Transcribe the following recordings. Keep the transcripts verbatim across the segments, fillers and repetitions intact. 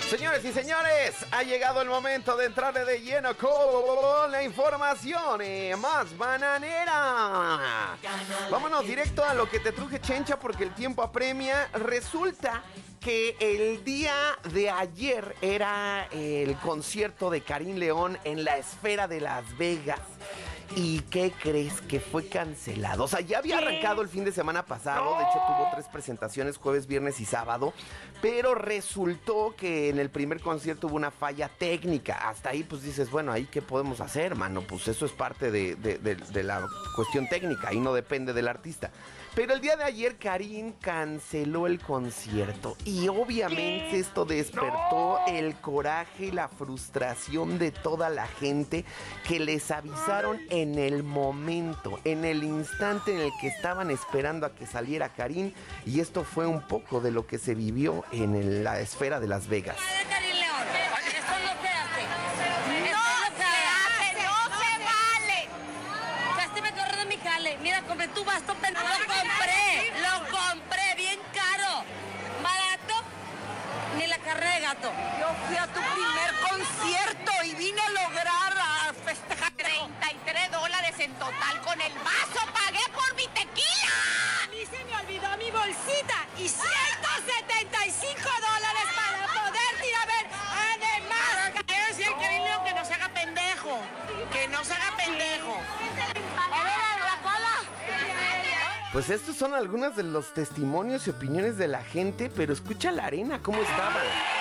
Señores y señores, ha llegado el momento de entrarle de lleno con la información eh, más bananera. Vámonos directo a lo que te truje, Chencha, porque el tiempo apremia. Resulta que el día de ayer era el concierto de Karim León en la Esfera de Las Vegas. ¿Y qué crees? Que fue cancelado. O sea, ya había arrancado el fin de semana pasado. De hecho, tuvo tres presentaciones, jueves, viernes y sábado. Pero resultó que en el primer concierto hubo una falla técnica. Hasta ahí, pues dices, bueno, ¿ahí qué podemos hacer, mano? Pues eso es parte de, de, de, de la cuestión técnica. Ahí no depende del artista. Pero el día de ayer Karim canceló el concierto y obviamente ¿Qué? esto despertó no. el coraje y la frustración de toda la gente que les avisaron Ay. en el momento, en el instante en el que estaban esperando a que saliera Karim, y esto fue un poco de lo que se vivió en el, la Esfera de Las Vegas. Mira, compré tu basto, pero lo compré, lo compré bien caro, barato, ni la carne de gato. Yo fui a tu primer concierto y vine a lograr a festejar treinta y tres dólares en total con el vaso, pagué por mi tequila. A mí se me olvidó mi bolsita y ciento setenta y cinco dólares para poder ir a ver. Además, quiero decir que Karim que no se haga pendejo, que no se haga pendejo. A ver, la cola. Pues estos son algunos de los testimonios y opiniones de la gente, pero escucha la arena, cómo estaba.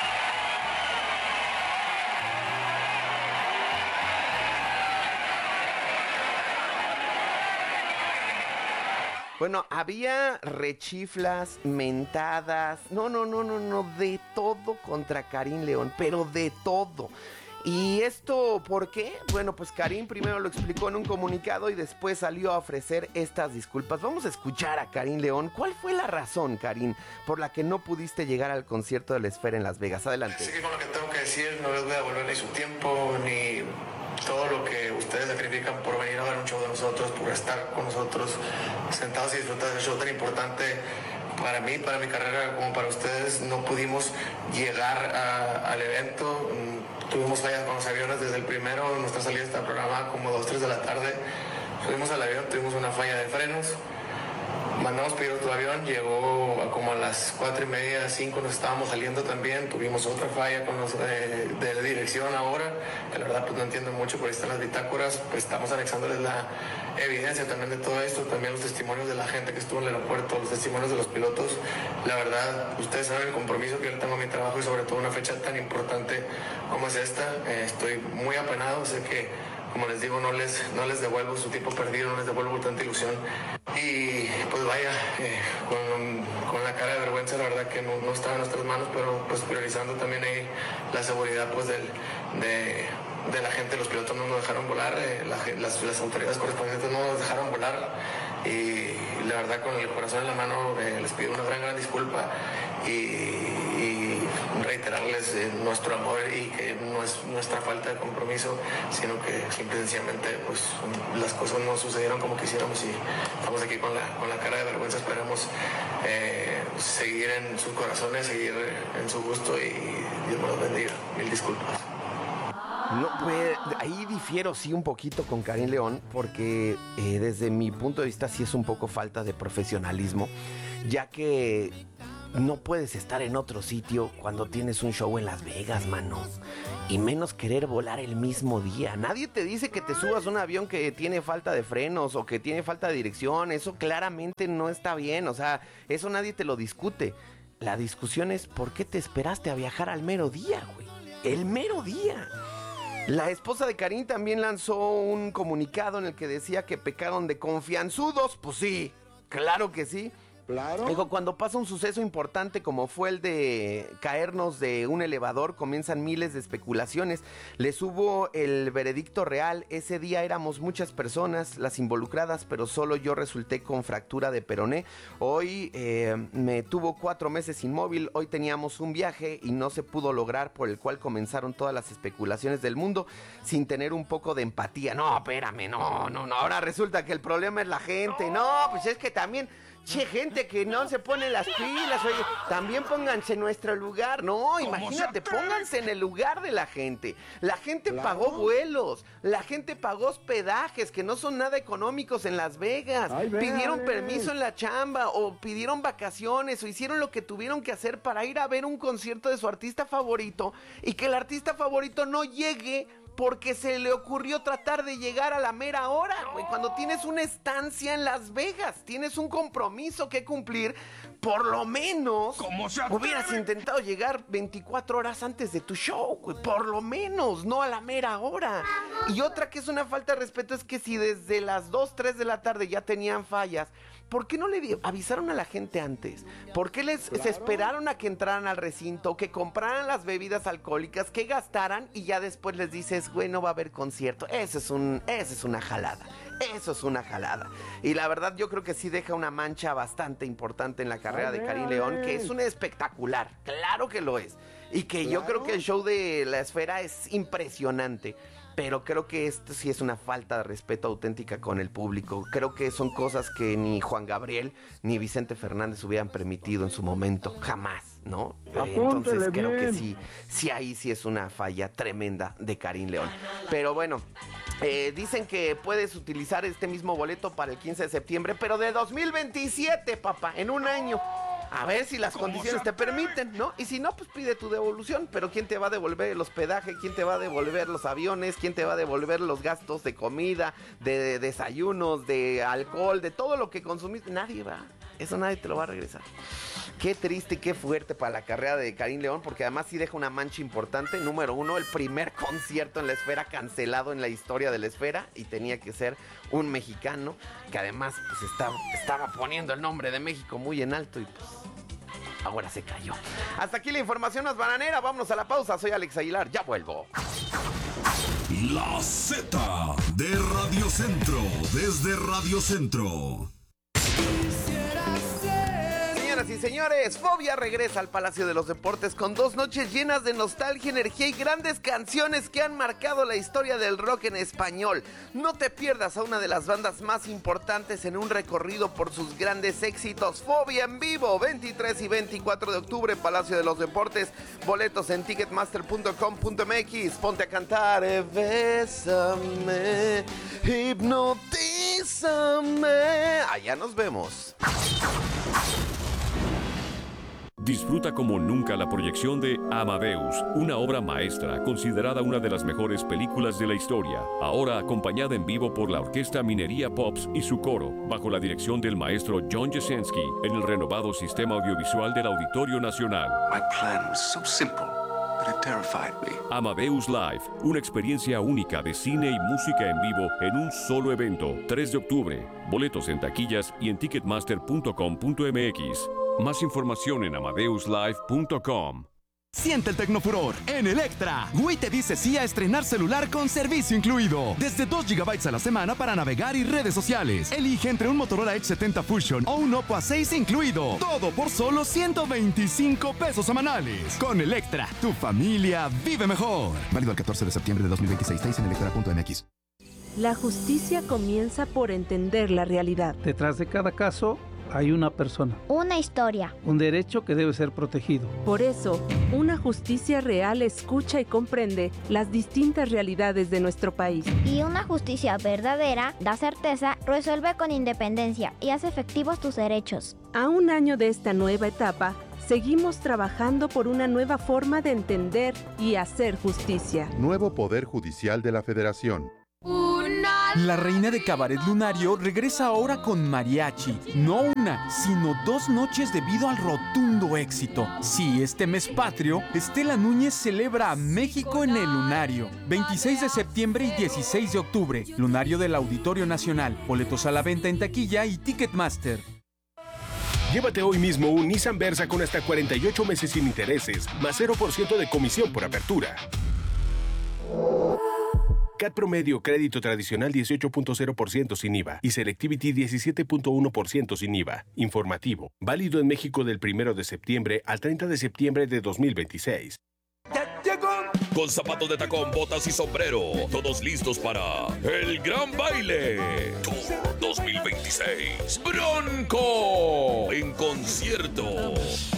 Bueno, había rechiflas, mentadas, no, no, no, no, no, de todo contra Karim León, pero de todo. ¿Y esto por qué? Bueno, pues Karim primero lo explicó en un comunicado y después salió a ofrecer estas disculpas. Vamos a escuchar a Karim León. ¿Cuál fue la razón, Karim, por la que no pudiste llegar al concierto de la Esfera en Las Vegas? Adelante. Así que con lo que tengo que decir, no les voy a devolver ni su tiempo, ni todo lo que ustedes sacrifican por venir a ver un show de nosotros, por estar con nosotros sentados y disfrutar de ese show tan importante para mí, para mi carrera, como para ustedes. No pudimos llegar a, al evento. Tuvimos fallas con los aviones desde el primero. Nuestra salida está programada como dos, tres de la tarde. Subimos al avión, tuvimos una falla de frenos. Mandamos pedir otro avión, llegó a como a las cuatro y media, cinco, nos estábamos saliendo también. Tuvimos otra falla con los eh, de dirección ahora, que la verdad pues no entiendo mucho, por ahí están las bitácoras. Pues estamos anexándoles la evidencia también de todo esto, también los testimonios de la gente que estuvo en el aeropuerto, los testimonios de los pilotos. La verdad, ustedes saben el compromiso que yo tengo a mi trabajo y sobre todo una fecha tan importante como es esta. Eh, estoy muy apenado, sé que, como les digo, no les, no les devuelvo su tiempo perdido, no les devuelvo tanta ilusión. Y pues vaya, eh, con, con la cara de vergüenza, la verdad que no, no está en nuestras manos, pero pues priorizando también ahí la seguridad pues del, de, de la gente. Los pilotos no nos dejaron volar, eh, la, las, las autoridades correspondientes no nos dejaron volar. Y la verdad, con el corazón en la mano, eh, les pido una gran, gran disculpa y, y reiterarles eh, nuestro amor y que no es nuestra falta de compromiso, sino que simple y sencillamente pues, las cosas no sucedieron como quisiéramos y estamos aquí con la, con la cara de vergüenza. Esperemos eh, seguir en sus corazones, seguir en su gusto y Dios me los bendiga. Mil disculpas. No, pues ahí difiero sí un poquito con Karim León, porque eh, desde mi punto de vista sí es un poco falta de profesionalismo, ya que no puedes estar en otro sitio cuando tienes un show en Las Vegas, mano, y menos querer volar el mismo día. Nadie te dice que te subas a un avión que tiene falta de frenos o que tiene falta de dirección. Eso claramente no está bien, o sea, eso nadie te lo discute. La discusión es ¿por qué te esperaste a viajar al mero día, güey? El mero día. La esposa de Karim también lanzó un comunicado en el que decía que pecaron de confianzudos. Pues sí, claro que sí. Claro. Digo, cuando pasa un suceso importante como fue el de caernos de un elevador, comienzan miles de especulaciones. Les hubo el veredicto real. Ese día éramos muchas personas las involucradas, pero solo yo resulté con fractura de peroné. Hoy eh, me tuvo cuatro meses inmóvil. Hoy teníamos un viaje y no se pudo lograr, por el cual comenzaron todas las especulaciones del mundo sin tener un poco de empatía. No, espérame, no, no, no. Ahora resulta que el problema es la gente. No, pues es que también Che, gente que no se pone las pilas, oye, también pónganse en nuestro lugar. No, imagínate, pónganse en el lugar de la gente. La gente claro. pagó vuelos, la gente pagó hospedajes que no son nada económicos en Las Vegas. Ay, pidieron permiso en la chamba o pidieron vacaciones o hicieron lo que tuvieron que hacer para ir a ver un concierto de su artista favorito y que el artista favorito no llegue porque se le ocurrió tratar de llegar a la mera hora, güey. Cuando tienes una estancia en Las Vegas, tienes un compromiso que cumplir, por lo menos hubieras intentado llegar veinticuatro horas antes de tu show, güey. Por lo menos, no a la mera hora. Y otra que es una falta de respeto es que si desde las dos, tres de la tarde ya tenían fallas, ¿por qué no le avisaron a la gente antes? ¿Por qué les claro. se esperaron a que entraran al recinto, que compraran las bebidas alcohólicas, que gastaran y ya después les dices, güey, no va a haber concierto? Eso es un, eso es una jalada. Eso es una jalada. Y la verdad yo creo que sí deja una mancha bastante importante en la carrera de Karim León, que es un espectacular. Claro que lo es. Y que claro. yo creo que el show de La Esfera es impresionante. Pero creo que esto sí es una falta de respeto auténtica con el público. Creo que son cosas que ni Juan Gabriel ni Vicente Fernández hubieran permitido en su momento. Jamás, ¿no? Entonces creo bien. que sí, sí ahí sí es una falla tremenda de Karim León. Pero bueno, eh, dicen que puedes utilizar este mismo boleto para el quince de septiembre, pero de dos mil veintisiete, papá, en un año. A ver si las condiciones te permiten, ¿no? Y si no, pues pide tu devolución. Pero ¿quién te va a devolver el hospedaje? ¿Quién te va a devolver los aviones? ¿Quién te va a devolver los gastos de comida, de, de desayunos, de alcohol, de todo lo que consumiste? Nadie va. Eso nadie te lo va a regresar. Qué triste y qué fuerte para la carrera de Karim León, porque además sí deja una mancha importante. Número uno, el primer concierto en La Esfera cancelado en la historia de La Esfera, y tenía que ser un mexicano, que además pues estaba, estaba poniendo el nombre de México muy en alto y pues ahora se cayó. Hasta aquí la información más bananera. Vámonos a la pausa. Soy Alex Aguilar. Ya vuelvo. La Z de Radio Centro. Desde Radio Centro. Señoras y señores, Fobia regresa al Palacio de los Deportes con dos noches llenas de nostalgia, energía y grandes canciones que han marcado la historia del rock en español. No te pierdas a una de las bandas más importantes en un recorrido por sus grandes éxitos. Fobia en vivo, veintitrés y veinticuatro de octubre, Palacio de los Deportes. Boletos en ticketmaster punto com punto m x. Ponte a cantar, eh, bésame, hipnotízame. Allá nos vemos. Disfruta como nunca la proyección de Amadeus, una obra maestra considerada una de las mejores películas de la historia, ahora acompañada en vivo por la Orquesta Minería Pops y su coro, bajo la dirección del maestro John Jasinski, en el renovado Sistema Audiovisual del Auditorio Nacional. My plan was so simple, but it terrified me. Amadeus Live, una experiencia única de cine y música en vivo en un solo evento, tres de octubre. Boletos en taquillas y en ticketmaster punto com punto m x. Más información en amadeus live punto com. Siente el tecnofuror en Electra. Wii te dice sí a estrenar celular con servicio incluido. Desde dos gigabytes a la semana para navegar y redes sociales. Elige entre un Motorola Edge setenta Fusion o un Oppo A seis incluido. Todo por solo ciento veinticinco pesos semanales. Con Electra, tu familia vive mejor. Válido el catorce de septiembre de dos mil veintiséis. en electra punto m x. La justicia comienza por entender la realidad. Detrás de cada caso hay una persona. Una historia. Un derecho que debe ser protegido. Por eso, una justicia real escucha y comprende las distintas realidades de nuestro país. Y una justicia verdadera da certeza, resuelve con independencia y hace efectivos tus derechos. A un año de esta nueva etapa, seguimos trabajando por una nueva forma de entender y hacer justicia. Nuevo Poder Judicial de la Federación. La reina de Cabaret Lunario regresa ahora con mariachi. No una, sino dos noches debido al rotundo éxito. Sí, este mes patrio, Estela Núñez celebra a México en el Lunario. veintiséis de septiembre y dieciséis de octubre. Lunario del Auditorio Nacional. Boletos a la venta en taquilla y Ticketmaster. Llévate hoy mismo un Nissan Versa con hasta cuarenta y ocho meses sin intereses, más cero por ciento de comisión por apertura. C A T promedio crédito tradicional dieciocho punto cero por ciento sin I V A y Selectivity diecisiete punto uno por ciento sin I V A. Informativo. Válido en México del primero de septiembre al treinta de septiembre de dos mil veintiséis. ¡Ya llegó! con zapatos de tacón, botas y sombrero. Todos listos para el gran baile Tour dos mil veintiséis. Bronco en concierto.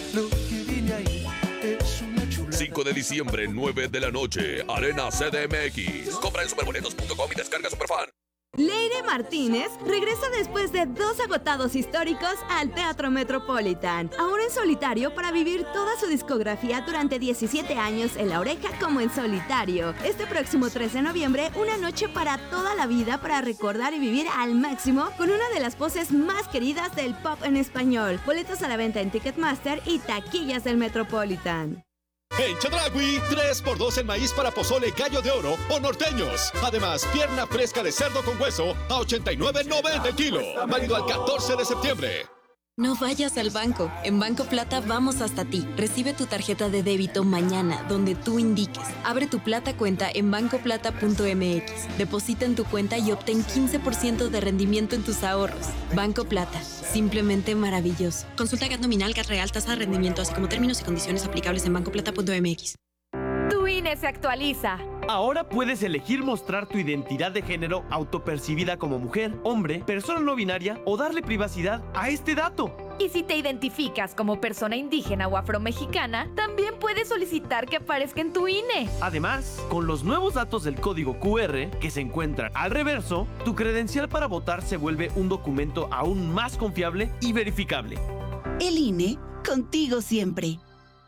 cinco de diciembre, nueve de la noche, Arena C D M X. Compra en superboletos punto com y descarga Superfan. Leire Martínez regresa después de dos agotados históricos al Teatro Metropolitan, ahora en solitario para vivir toda su discografía durante diecisiete años en La Oreja como en solitario. Este próximo tres de noviembre, una noche para toda la vida para recordar y vivir al máximo con una de las voces más queridas del pop en español. Boletos a la venta en Ticketmaster y taquillas del Metropolitan. En Chedraui, tres por dos en maíz para pozole gallo de oro o norteños. Además, pierna fresca de cerdo con hueso a ochenta y nueve noventa el kilo. Válido al catorce de septiembre. No vayas al banco. En Banco Plata vamos hasta ti. Recibe tu tarjeta de débito mañana, donde tú indiques. Abre tu Plata cuenta en banco plata punto m x. Deposita en tu cuenta y obtén quince por ciento de rendimiento en tus ahorros. Banco Plata. Simplemente maravilloso. Consulta G A T nominal, G A T real, tasa de rendimiento, así como términos y condiciones aplicables en banco plata punto m x. Tu I N E se actualiza. Ahora puedes elegir mostrar tu identidad de género autopercibida como mujer, hombre, persona no binaria o darle privacidad a este dato. Y si te identificas como persona indígena o afromexicana, también puedes solicitar que aparezca en tu I N E. Además, con los nuevos datos del código Q R que se encuentran al reverso, tu credencial para votar se vuelve un documento aún más confiable y verificable. El I N E, contigo siempre.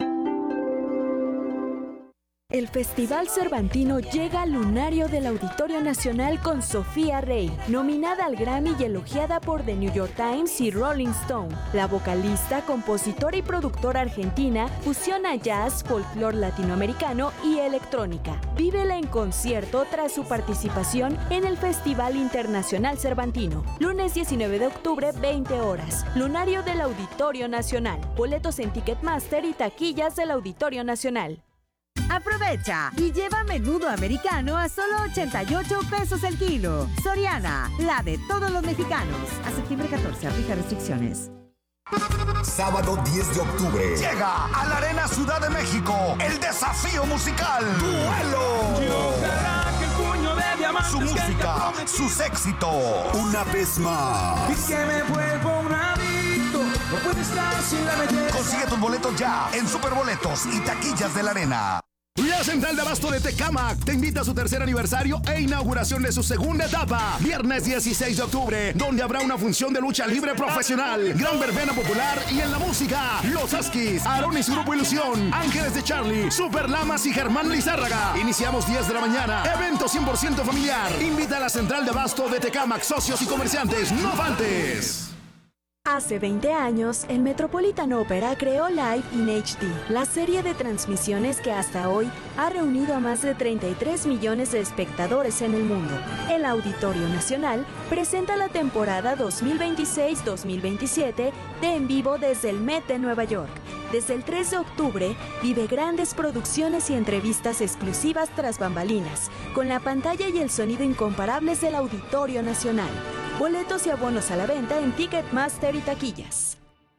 El Festival Cervantino llega al lunario del Auditorio Nacional con Sofía Rey, nominada al Grammy y elogiada por The New York Times y Rolling Stone. La vocalista, compositora y productora argentina fusiona jazz, folclore latinoamericano y electrónica. Vívela en concierto tras su participación en el Festival Internacional Cervantino. Lunes diecinueve de octubre, veinte horas. Lunario del Auditorio Nacional. Boletos en Ticketmaster y taquillas del Auditorio Nacional. Aprovecha y lleva menudo americano a solo ochenta y ocho pesos el kilo. Soriana, la de todos los mexicanos. A septiembre catorce, aplica restricciones. Sábado diez de octubre. Llega a la Arena Ciudad de México el desafío musical Duelo. Su música, sus éxitos. Una vez más. Y que me vuelvo un adicto. No puedo estar sin la belleza. Consigue tus boletos ya en Superboletos y taquillas de la Arena. La Central de Abasto de Tecámac te invita a su tercer aniversario e inauguración de su segunda etapa. Viernes dieciséis de octubre, donde habrá una función de lucha libre profesional, gran verbena popular y en la música, Los Askis, Aaron y su grupo Ilusión, Ángeles de Charlie, Super Lamas y Germán Lizárraga. Iniciamos diez de la mañana. Evento cien por ciento familiar. Invita a la Central de Abasto de Tecámac, socios y comerciantes. No faltes. Hace veinte años, el Metropolitan Opera creó Live in H D, la serie de transmisiones que hasta hoy ha reunido a más de treinta y tres millones de espectadores en el mundo. El Auditorio Nacional presenta la temporada dos mil veintiséis dos mil veintisiete de En Vivo desde el Met de Nueva York. Desde el tres de octubre, vive grandes producciones y entrevistas exclusivas tras bambalinas, con la pantalla y el sonido incomparables del Auditorio Nacional. Boletos y abonos a la venta en Ticketmaster y taquillas.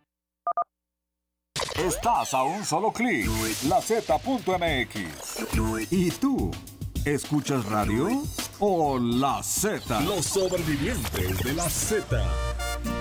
Estás a un solo clic, la Z punto M X. ¿Y tú? ¿Escuchas radio o La Z? Los sobrevivientes de La Z.